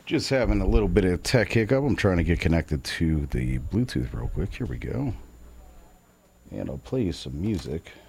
Just having a little bit of tech hiccup. I'm trying to get connected to the Bluetooth real quick. Here we go. And I'll play you some music.